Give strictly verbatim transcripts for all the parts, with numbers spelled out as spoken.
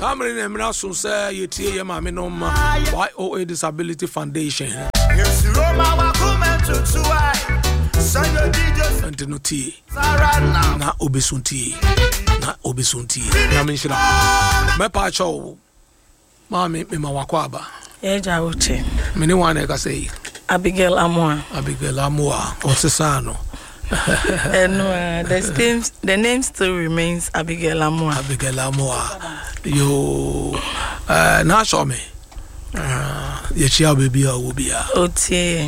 Family name na so say yetie ye ma me no ma Y O A Disability Foundation. Yes, Roma wa kumentu tuai. Sanyo D J Antinuti. Sarana. Na obesunti. Na obesunti. Na me nshira. Me pa cho. Ma me me ma wakwaba. Eja uche. Me ni wan e ka say. Abigail Amoa. Abigail Amoa. Osesano. And uh, the name the name still remains Abigail Amoa. Abigail Amoa. Yo uh na show me. Uh ye chia baby a wo bia. Otie.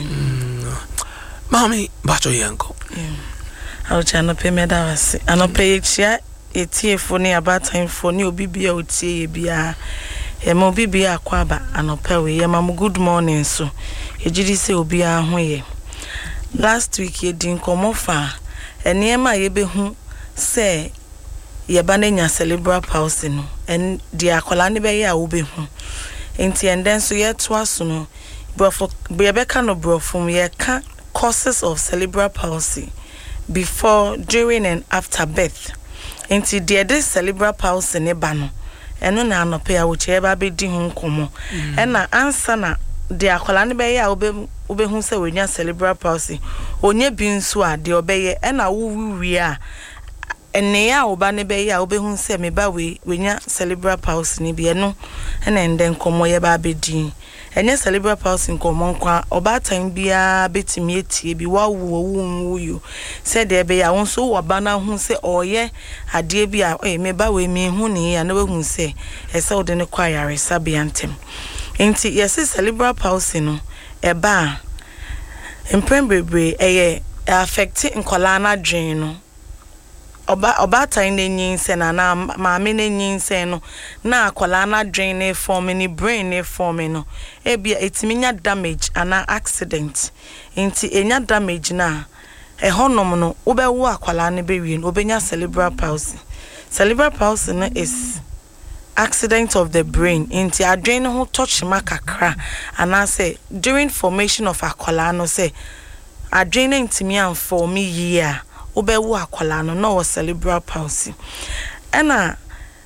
Mami bacho yenko. Yeah. I was trying to pay me that was. I no pay chia etie for ni about time for ni obi bia otie bia. E mo obi bia akwaba anope we ye mam good morning so. Ejidi se obi a ho ye. Last week ye din komofa eniema ye behu se ye ba na nya cerebral palsy no en di akola ne be ye a wo behu enti enden so ye to aso no brofo be be ka no brofo ye ka causes of cerebral palsy before, during and after birth. Enti de de cerebral palsy ne ba no eno na anope a wo che ba be di hu nkomo e na ansa na de akola ne be ye a wo be obehu se wenya cerebral palsy onye bi nso a de obeye e na wo wi a ene ya oba ne be ya obehu se me ba we wenya cerebral palsy ni bi eno na ende nkomo ye ba bedi enye cerebral palsy nkomo nkwa oba tan bia betimi etie bi wa wo wo yo se de be ya wonso wo ba na hu se oye ade bi a e me ba we mi hu ni ya na we hu se e se ode ne kwa yare sabiantem enti yes cerebral palsy no eba emprembebre eye affect nkola na dwen no oba oba tan na nyinse na na maame na nyinse no na akola na dwen na form ni brain na form no e bia etiminya damage ana accident enti enya damage na e honom no obewo akola na bewie no obenya cerebral palsy. Cerebral palsy no is accident of the brain into adrenaline who touch makakra and I say during formation of akola no say adrenaline timi am for me year obewu akola no no cerebral palsy ena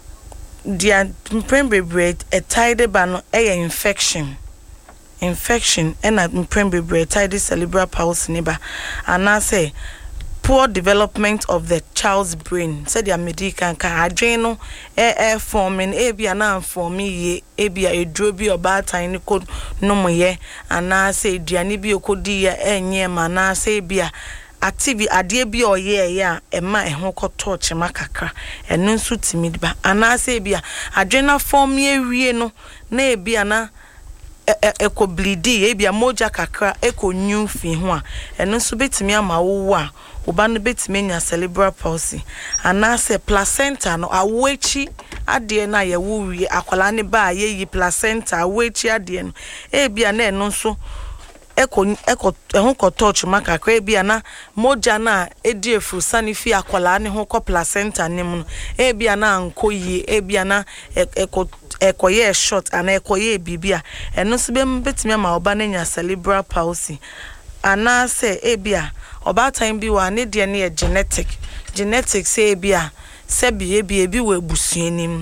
dia mprembebre a tied ba no e infection infection ena mprembebre tied cerebral palsy ne ba and I say poor development of the child's brain said the medical ka adreno e e forming e bia na form ye e bia edro bi oba tan ni ko no moye ana say duane bi okodi ya enye ma na say bia atibi ade bi oye ya e ma e ho ko touch makakra eno nso timi ba ana say bia adrena form ye wie no na e bia na eko bleedi e bia moja kakra eko nyu fi ho a eno nso betimi ama wo a oba no betimi nya cerebral palsy ana se placenta no awechi ade na ye wo wie akwala ne ba ye yi placenta awechi ade no e bia na eno nso eko eko ehun ko touch makakra e bia na moja na edi efu sanifi akwala ne ho ko placenta ne mu e bia na anko yi e bia na eko ekoye short ana ekoye bibia eno nso be betimi ama oba na nya cerebral palsy ana se e bia oba time bi wa ne de ne genetic genetic say bia se bia bia bi we busuanim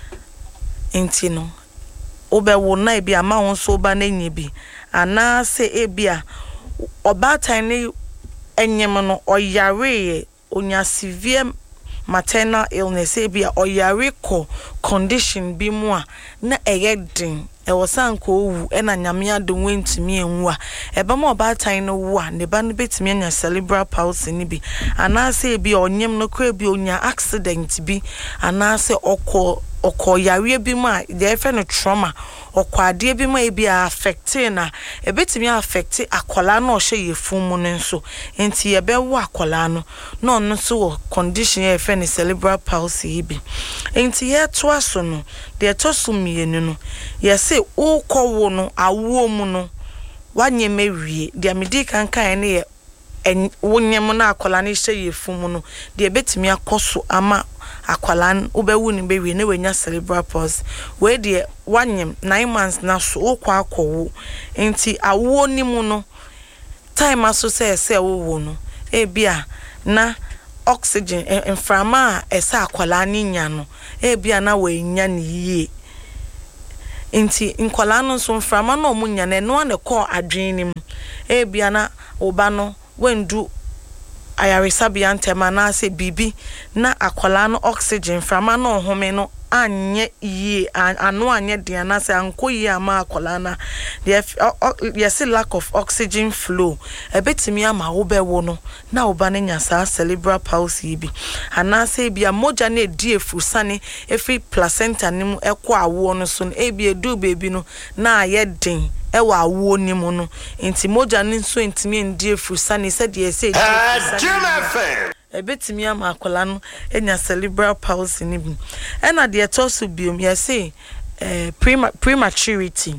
enti no obewo na bia ma won so oba na nyi bi ana se e bia oba time ne enyem no oyare onya severe maternal illness e bia oyare ko condition bi mu a na eyedin e wosan ko wu e na nyame ade wentimi enwu a e ba ma oba tan no wu a ne ba no betimi anya cerebral palsy ni bi anase bi onyem no kra bi onya accident bi anase okọ okọ yare bi mu a de efe no trauma okọ ade bi mu e bi affect na e betimi affect akola na o hye yefun mu no nso enti ye be wu akola no no no so wo condition ye efe no cerebral palsy bi enti ye to aso no de to so mienu no ye se ukọ wo no awo mu no wanye mewie de medi kan kan ne ye wonyem na akola ne hye yefun mu no de betimi akoso ama akwalan ubewu ni bewie ne wenya cerebral palsy we de wanyem nine months na so ukọ akọwo enti awo ni mu no time aso se se wo wo no e bia na oxygen mframa esa akwala ni nya no e bia na we nya ni yie nti nkwala no so mframa no mu nya na no na call adwen ni mu e bia na oba no wendu ayaresa bia ntema na se bibi na akwala no oxygen mframa no home no anye ye anu anye dia na se anko ye ama akwala na yes lack of oxygen flow ebetimi ama wo bewo no na oba ne nya sa cerebral palsy bi ana se bia moja na edi efusane efi placenta nim ekọ awo no so e bia edu baby no na aye den ewa awo nim no enti moja ne so entimi edi efusane se de se edi ebetimi ama akola no enya cerebral palsy ni bi ena de etosu biom ye say eh prematurity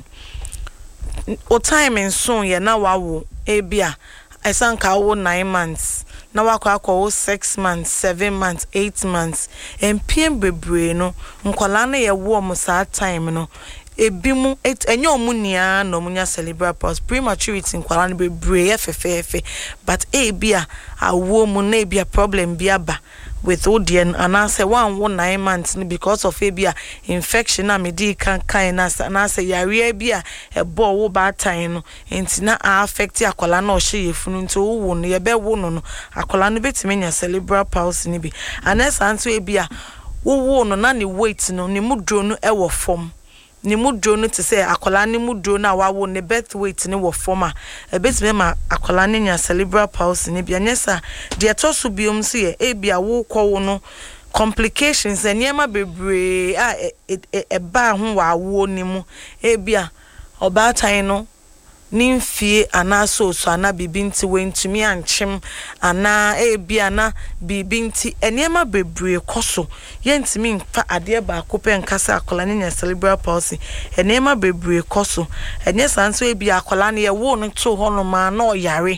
o time en son ye na wawo e bia esanka wo nine months na wakwa akọ six months seven months eight months empiem bebre no nkola na ye wo mo sa time no ebimu enye omunia no munya cerebral palsy prematurity nkwala no bebre ye fefefe but e bia awo mu na bia problem bia ba with odien and I say one one nine months because of ebia infection na medi kan kan na na say yare bia e bo wo ba tan no enti na affect akola na o hye yefunu nti wo wo no ye be wo no no akola no betime nya cerebral palsy ni bi anesa nso ebia wo wo no na ne weight no ne mudro no e wo form ni mudro no te say akola ni mudro na wawo ne birth weight ni wo form a ebetime ma akola ni nya cerebral palsy ni bia nyesa de toso biom so ye e bia wo kwo no complications eniema bebre a e ba ho wawo ni mu e bia obatan no nimfie ana so so ana bibinti wentumi anchim ana e bia na bibinti eniema bebre koso yentimi mfa ade ba akopɛ nkasa akola ne nya cerebral palsy eniema bebre koso enye sanso e bia akola ne ye wo no to ho no ma na oyare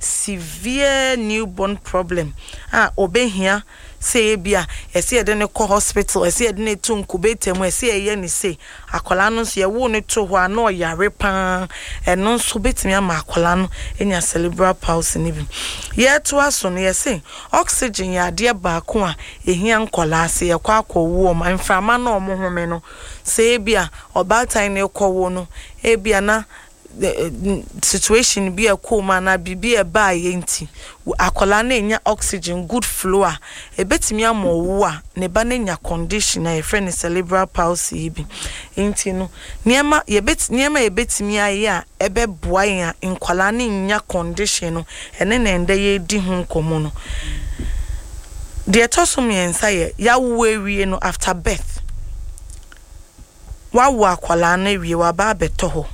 severe newborn problem ah obehia say bia ese ede ne ko hospital ese ede ne to incubator mu ese ye ni say akola no so ye wo ne to ho ana oyare pa eno so betimi ama akola no enya cerebral palsy ni bi ye to aso no ye say oxygen ya de ba ko a ehia nkola ase ye kwa akwo ma mframa na omo home no say bia obatan ne ko wo no e bia na the situation be a coma na bibi e ba yenti akola na enya oxygen good flow a ebetimi amowo a ne ba na nya condition a friend cerebral palsy bi enti no niema ye bet niema ye betimi aye a ebe boa ya nkola na nya condition no ene na ende ye di hu nkomo no de tosum yensa ye ya wo ewie no after birth wa wo akola na ewie wa ba beto ho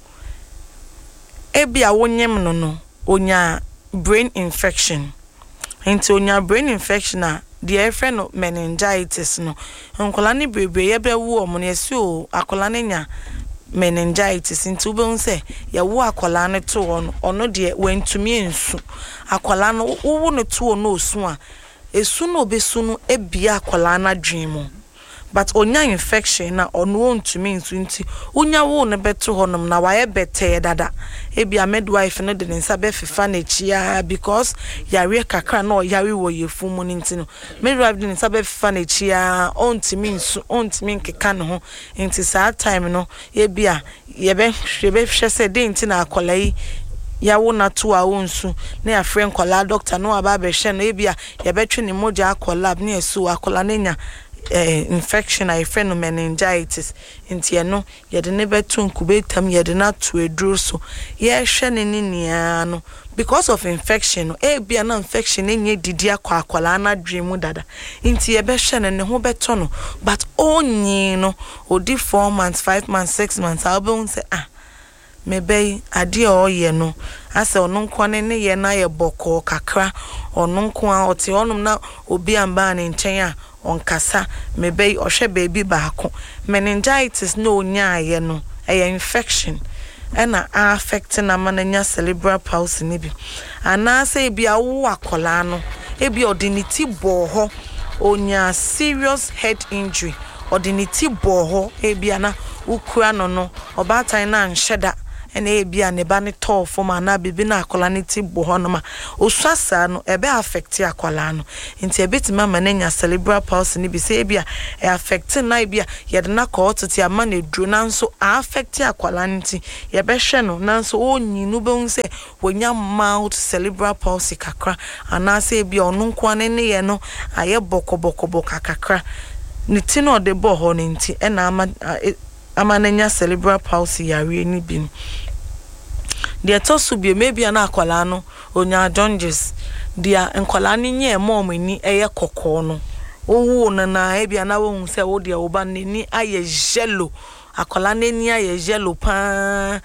ebia wonyem no no onya brain infection into onya brain infection a the friend no meningitis no nkola ni bebre ye be wo omo ne si o akola ne nya meningitis into ube unse ya wo akola ne to ono ono de wentumi ensu akola no wo no to no osu a esu no obesu no ebia akola na dwemu but onya infection na ono ontumi nsu nti onya wo ne beto honom na waye bete dada ebia midwife no de nsa be fifa na chia because yare kakra na yare wo yefumu nti no midwife de nsa be fifa na chia ontumi nsu ontumi nkeka ne ho nti saa time no ebia ye be hwe be hwe se de nti na akola yi ya wo na to a wonsu na ya friend kola doctor no aba be hwe no ebia ye betwe ne moja akola na esu akola na nya Uh, infection I friend meningitis inti eno yede ne betu incubator yede na to eduro so ye hwe ne nia no because of infection no e bia na infection enye didi akwa akwala na dwemu dada inti ye be hwe ne ne ho beto no but onyi no odi four months five months six months album say ah mebe ade o ye no ase onu nkwane ne ye na ye boko kakra onu nkwa oti onum na obi amba ne nchen a onkasa mebe ohwe baby baako meningitis no nya ye no e infection ena affect na mananya cerebral palsy ni bi ana se bia wo akola no e bia odiniti boho onya serious head injury odiniti boho e bia na ukura no no obatan na nheda ene e bia ne ba ne tall form ana bibi na akola ne ti bo ho no ma osasa no ebe affect akola no nti ebetima ma na nya cerebral palsy ni bi se e bia e affect na bia ye de na ko tete ama na duro na nso affect akola nti ye be hwe no na nso onyi no be hu se wonya mild cerebral palsy kakra ana se bia onu nko ne ne ye no aye bokobokobok kakra ni ti no de bo ho ne nti e na ama ama na nya cerebral palsy yare ni bi dia tosu bi maybe na akola no onya jaundice dia nkola ni nye mom ni eye kokko no owu na na e bia na wo se wo dia wo ba ni aye yellow akola ni aye yellow pa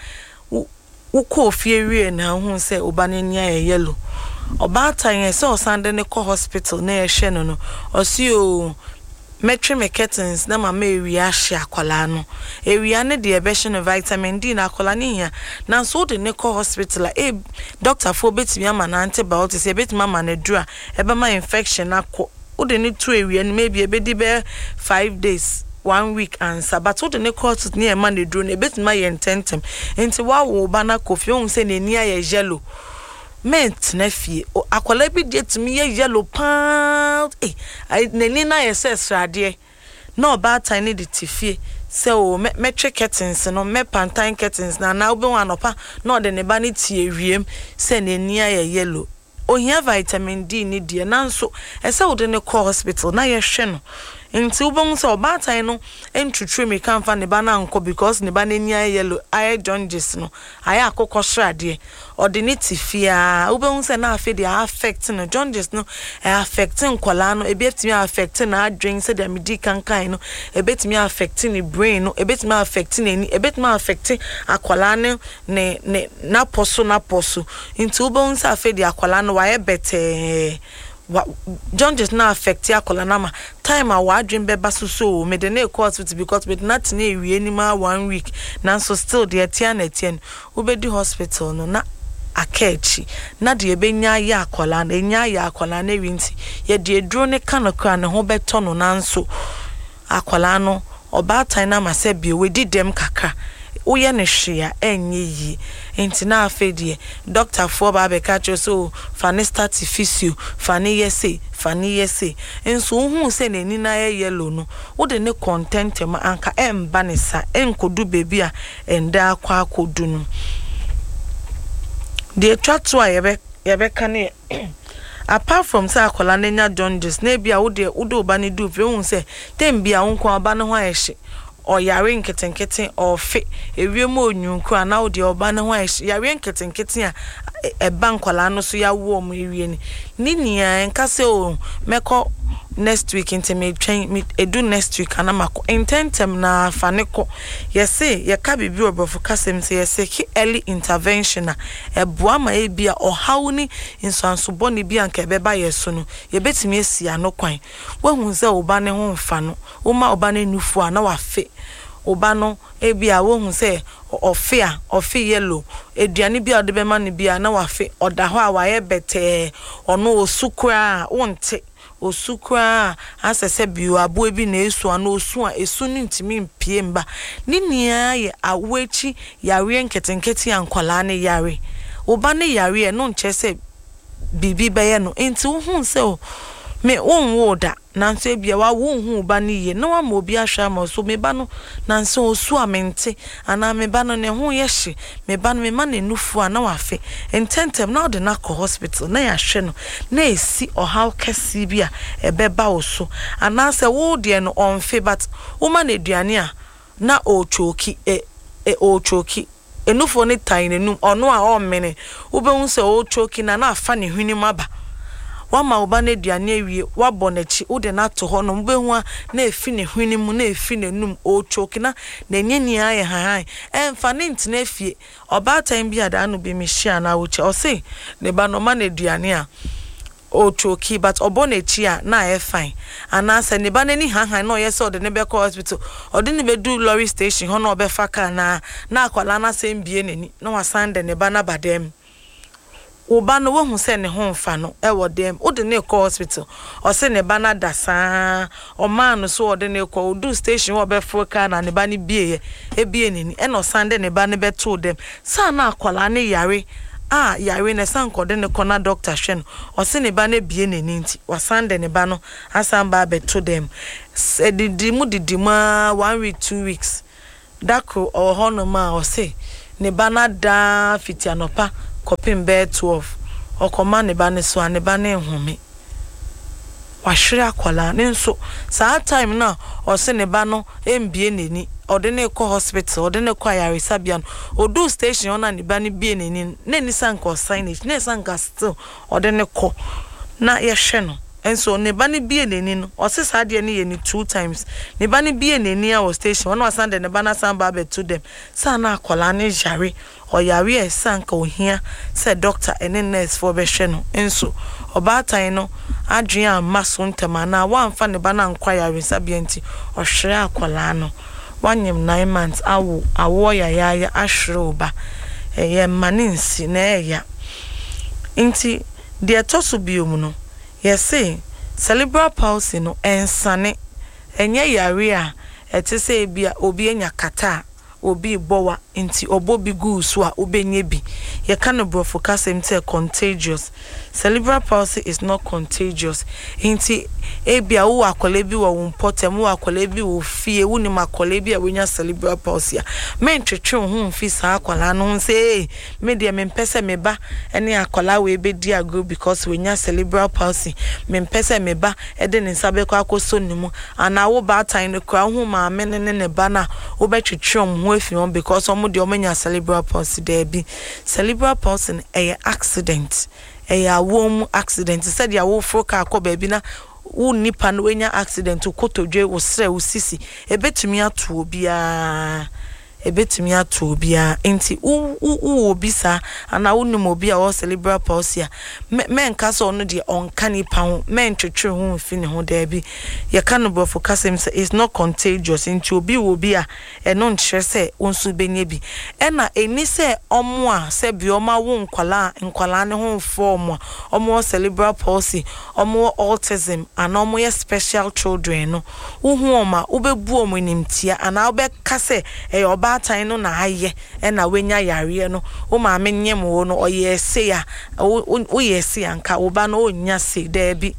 wo ko fie wie na hu se oba ni aye yellow oba tan se o sande ne ko hospital na ye hwe no no o si o metri curtains na mama ewia hye akola no ewia ne de ebe hye no vitamin D na akola ne hia na so de ne ko hospital e doctor for betimi ama na antibiotics e betimi ama na dura ebe ma infection akọ o de ne tu ewia no maybe ebe di be five days one week and sabato de ne ko hospital ne ma na dura na betimi ye intentem enti wa wo ba na kofi on se ne ni aye yellow ment na fie akola bi de tumi ye yellow pa eh nani na ye se srade na oba tan ne de tifie se o metric curtains no me pantan curtains na na obi wan opa na de ne ba ne tie wiem se nani aye yellow ohia vitamin D ni de na nso ese wo de ne call hospital na ye hwe no nti ubon se oba tan no entwetwe me kan fa ne ba na nko because ne ba na ni aye yellow aye jaundice no aye akokọ srade ordinate fia ubon se na afi de affect no jaundice no affect nkola no ebetimi affect na adwen se de medi kankan no ebetimi affect ni brain no ebetimi affect ni ni ebetimi affect akola ne ne na poso na poso nti ubon se afi de akola no wa ye bete jaundice na affect akola na ma time a wa adwen beba so so me de na court with because with not na ewie ni ma one week na so still de atia na atia ubedi hospital no na akechi na de ebenya ya akola na enya ya akola na winti ye de eduro ne kanokra ne ho beto no na nso akola no oba tan na ma se bi we di dem kakra uye ne hwea enye yi enti na afedie doctor for ba be catch so fani start physio fani yese fani yese enso hu se na ni na yellow no wo de ne content ma anka emba ne sa enkodu bebi a enda akwa akodu no de twatso a yebe yebe kane apart from say akola nenya jaundice na bia wo de wo do ba ne du fe hu se tem bia wo nko aba ne ho ayehye or yare nketenkete or fe ewiem onyunku ana odi oba ne ho yare nketenkete a e bankola no so ya wo mu ewie ni ni nia enka se o meko next week into me train edu next week ana mako intentem na faneko yese ye ka bibi obrofo kasem se yese ki early intervention a eboa ma e bia o hawni insanso boni bia nka beba yeso no ye betimi esi anokwan wahun se oba ne ho mfa no wo ma oba ne nufu a na wafe oba no e bia wahun se ofe a ofe yellow eduane bia de bema ne bia na wafe oda ho a waye bete ono osukura wonte osukura asese biu abo bi na esu ana osu a esu ni ntimi mpie mba ni nia ye awechi yare nketenkete ankola ne yare oba ne yare e no nche se bibi beye no enti hu se o me wonwo da nanso ebia wa wonhu ba ne ye na wa ma obi ahwa ma so me ba no nanso osu amente ana me ba no ne ho ye hye me ba no me ma ne nufu ana wafe intentem na de na ko hospital na ya hwe no na esi ohaw kesi bia ebeba wo so ana se wo de no onfe but wo ma na duane a na o choki e e o choki enufo ne tan nenum ono a o mene wo be hu se o choki na na afa ne hwini maba wama oba na duane awie wabọ n'achi wo de na to ho no mbehu a na efi ne hwini mu na efi ne num o choki na na nyeni aye han emfa ne ntena fie oba tan bi ada no bi mehia na wo che o se ne ba no ma na duane a o choki but obo n'achi a na e fine ana se ne ba na ni han han na o yese o de ne be call hospital o de ne be do lorry station ho na obefa ka na na akwala na se mbie nani na wasan de ne ba na badem Oba no wo se ne ho mfa no e wo dem wo de ne ko hospital o se ne ba na da saa o man no so wo de ne ko do station wo be fo ka na ne ba ne bie e bie ni e no sande ne ba ne be to dem sa na akwala ne yare ah yare ne san ko de ne ko na doctor hwe no o se ne ba ne bie ne nti wa sande ne ba no asan ba be to dem se didi mu didi ma one week two weeks dako o hono ma o se ne ba na da fiti anopa kopin be twelve okoma ne ba ne so ane ba ne home wa hwere akwala ne nso saa time na o se ne ba no embie neni ode ne ko hospital ode ne ko ayare sabia no odu station ona ne ba ne bie neni ne ni sanko signage ne sanka still ode ne ko na ye hwe no enso ne ba ne bie neni no o se saa de ne ye ni two times ne ba ne bie neni a o station ona wasande ne ba na san ba be to them sa na akwala ne jare o yare e sanka ohia se doctor ene nurse for be hwe no enso obatan no adwen amma so ntama na wamfa ne ba na nkwayare sabia nti o hwere akwala no wanyem nine months awo awo ya ya ya ahwere oba eye maninsi na eya nti de toso biom no yesi cerebral palsy no ensane enye yare a etese bia obi enya kata obi bowa nti obo bi gu so a obenye bi ye kan brofo kasem te contagious. Cerebral palsy is not contagious nti ebia wo akole bi wo mpotem wo akole bi wo fie wo ni makole bi a wonya cerebral palsy a men twetwe ho mfi saa akola no se me de me mpese me ba ene akola we be di agro because wonya cerebral palsy me mpese me ba e de ne nsabe kwa akoso nimu ana wo ba tan ne kwa ho ma me ne ne ba na wo be twetwe ho afi on because omo de omanya cerebral palsy there be cerebral palsy a accident a womb accident said ya wo froka ko baby na wo nipa no wenya accident ukotodwe wo sre wo sisi ebetumi ato obia ebetumi ato obia enti wo wo obisa ana wo nim obia wo cerebral palsy men kasa ono de onka nipa ho men twetwe ho mfi ne ho da bi ye ka no brofo kasem say is not contagious enti obi wo bia e no nkyere say wonsu benye bi e na eni say omo a say bi oma wo nkwala nkwala ne ho form a omo cerebral palsy omo autism ana omo ye special children no wo hu oma wo bebu omo nimtia ana wo be kase e oba atan no na aye e na wenya yare no wo ma menyem wo no oyese ya wo yese anka wo ba no onya se there bi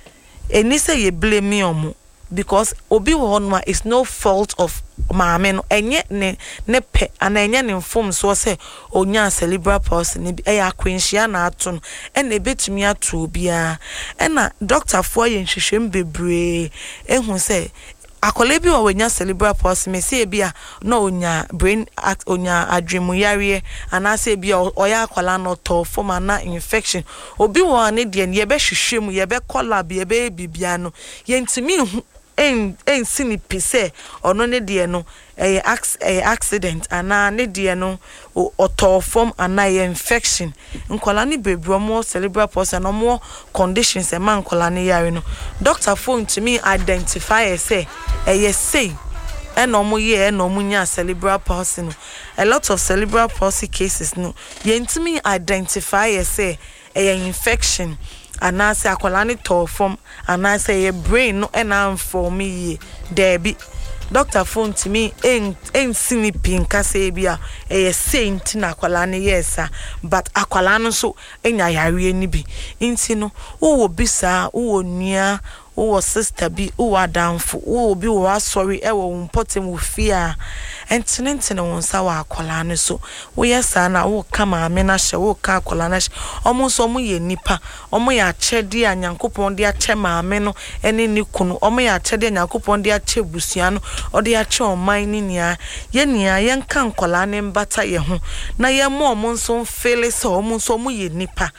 eni say ye blame omo because obi wo no is no fault of maame no enye ne ne pe ana enye ne mfom so say onya cerebral palsy ne bi e akwenhia na ato no e na betumi ato bia e na doctor fo ye nhwehwem bebre ehun say akole bi wo wenya cerebral palsy me say bia no onya brain onya adwemu yare ana say bia oya akola no to form ana infection obi wo ne de ne ye be hwehwem ye be collab ye be bibia no ye ntimi en en sini pise ono ne de no eh accident ana ne de no oto form ana infection nkola ni bebro mo cerebral palsy no mo conditions e man nkola ne yare no doctor phone to me identify say eh say eno mo ye eno mo nya cerebral palsy no a lot of cerebral palsy cases no ye ntimi identify say eh infection ana say akola ni to form ana say your brain no ena form ye there be doctor phone to me en en sinipi nka say bia e saint na akola ni yes but akola no so enya yare ni bi nti no wo bisa wo nua wo sister bi wo adamfo wo bi wo asori e wo mpotem wo fia entinentine won sa wa akola no so wo yesa na wo kama ame na hye wo ka akola na hye omo so omo ye nipa omo ya chede anyankopon de ache maame no ene ni kunu omo ya chede anyankopon de ache busua no ode ache oman ni nia ye nia ye nka akola ne mbata ye ho na ye mo omo so fele so omo so omo ye nipa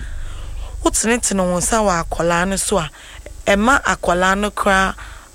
wo tinentine won sa wa akola no so a ema akola no kra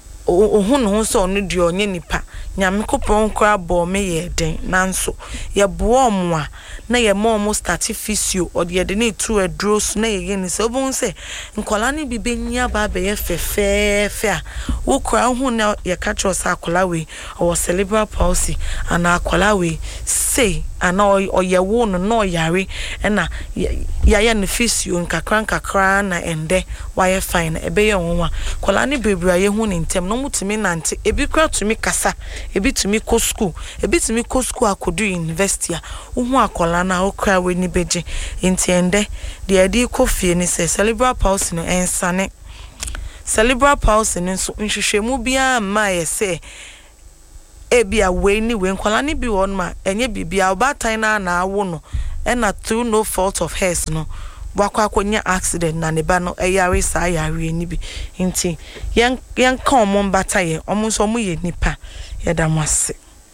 ohun no so onu de onye nipa nyame kopon kra bo me ye den nanso ye bo omo a na ye mo mo start physio ode de na tu adros na ye ni se obon se nkola ni bibenya ba be ye fefefe a wo kra hu na ye ka tro sa akola we o cerebral palsy ana akola we say ana oyewo no no yare na ya ya no fisio nkakra nkakra na ende why fine ebe ye wonwa kola ne bebra ye hu ne ntem no mutumi nante ebi kra tumi kasa ebi tumi ko school ebi tumi ko school akodu university a hu akola na okra we ni beje enti ende de adi ko fie ni se cerebral palsy no ensane cerebral palsy no so nhwehwemu bia ma ye se ebia we ni we nkwala ni bi won ma enye bibia obatan na na awo no ena through no fault of hers no wakwa akonya accident na ne ba no eyare sa yare ni bi nti yen yen ka omo mbata ye omo so omo ye nipa ye da mwase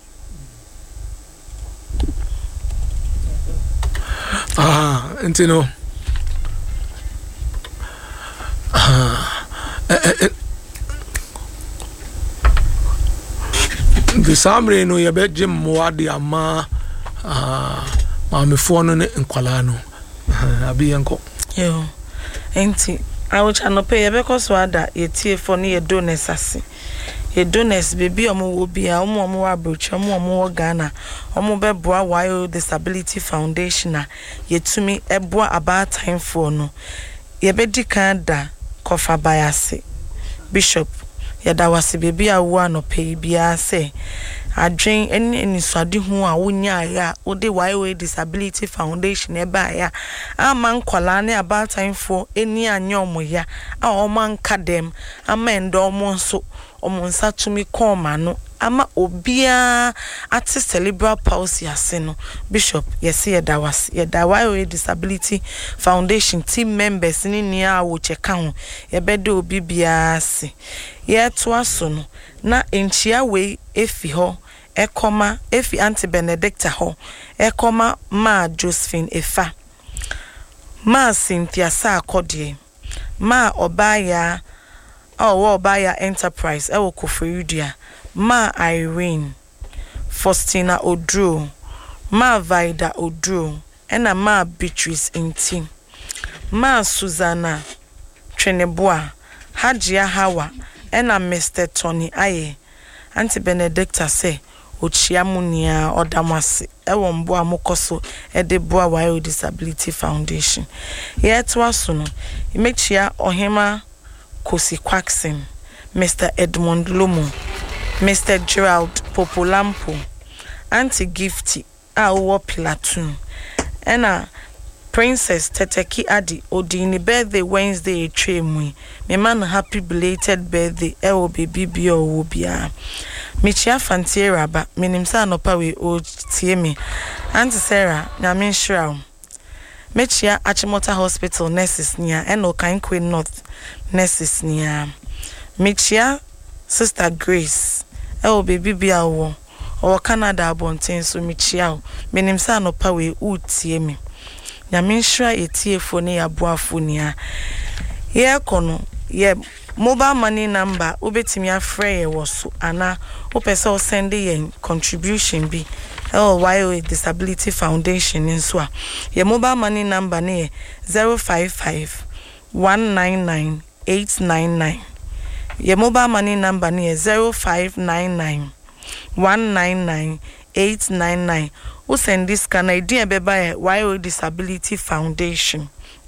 ah nti no ah eh the samre no ye be gym moade ama ah ma me fo no ne nkwala no abi yenko yo enti awo chano pe ye be koso ada ye tie fo ne ye donors ase ye donors baby omo wo bia omo omo wa brocha omo omo wo Ghana omo be boa Wild Disability Foundation a ye tumi eboa about time for no ye be di kan da kofa bayase Bishop yada wase baby awo anope bia se adwen eni eni swade hu a wonya ya ode Wild Disability Foundation e ba ya ama nkwala ne about time for eni anyomo ya a o man kadem ama endo omo nso omo nsa tumi koma no ama obia ati cerebral palsy ase no Bishop yesi yada wase yada Wild Disability Foundation team members ni ni a wo cheka ho yebede obi bia ase ye to aso no na enchia we efi ho ekoma efi Auntie Benedicta ho ekoma ma Josephine Efa ma Cynthia Sakodie ma Obaya oh Obaya Enterprise ewo Koforidia ma Irene Faustina Odro ma Vida Odro ena ma Beatrice Inti ma Susanna Tweneboa Hajia Hawa ena Mister Tony Aye Auntie Benedicta say ochiamunia odamase ewo mbo amokoso ede boa Wild Disability Foundation yet waso no imechia ohema Kosi Quaxin Mister Edmond Lomo Mister Gerald Popolampo Auntie Gifty a wo Platoon ena Princess Teteki Adi Odini birthday Wednesday tremui me man happy belated birthday ewo baby bio wo bia Michia Fantiera ba minimsa anopa we o tie me Auntie Sarah na me nshira Michia Achimota Hospital nurses nia eno kan Queen North nurses nia Michia Sister Grace ewo baby bia wo o Canada abonten so michia minimsa anopa we o tie me na me nshira etiefo ne yaboafo nia ye kono ye mobile money number obetimi afre ye woso ana opese o send ye contribution bi oh Wild Disability Foundation nso a ye mobile money number ne zero five five one nine nine eight nine nine ye mobile money number ne zero five nine nine one nine nine eight nine nine o send this kana idea beba Wild Disability Foundation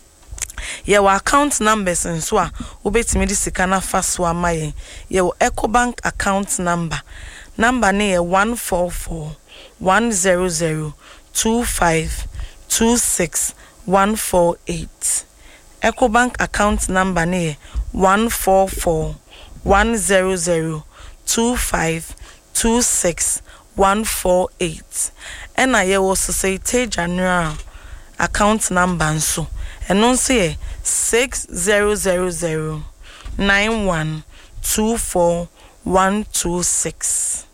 ye wa account numbers nso a obetimi di sika na faso amaye ye wo EcoBank account number number ne one four four one zero zero two five two six one four eight EcoBank account number ne one four four one zero zero two five two six one four eight ena ye wo Societe Generale account number nso eno nso ye six zero zero zero nine one two four one two six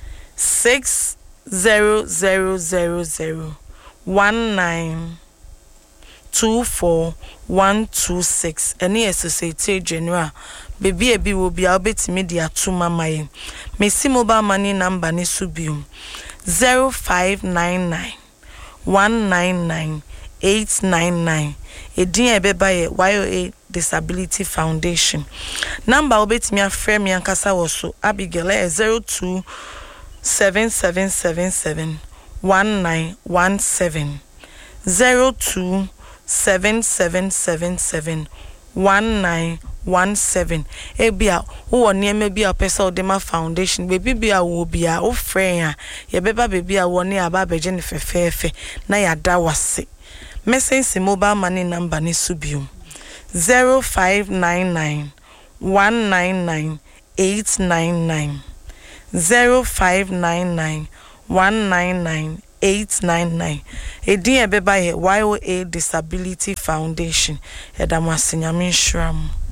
six zero zero zero zero one nine two four one two six eni Societe Generale baby ebi wo bia obetimi dia to mama ye mesi mobile money number ni subium zero five nine nine one nine nine eight nine nine edin ebeba ye Wild Disability Foundation number obetimi afre mi ankasa wo so Abigail zero two seven seven seven seven one nine one seven zero two seven seven seven seven one nine one seven. Ebia wo niema bia pesa odema foundation baby bia wo bia wo friend a ye beba baby a wo ne aba beje ne fefefe na ya da wase. Message mobile money number ni subium zero five nine nine one nine nine eight nine nine zero five nine nine one nine nine eight nine nine. Edin ebeba ye Y O A Disability Foundation. Edamasinyame shram.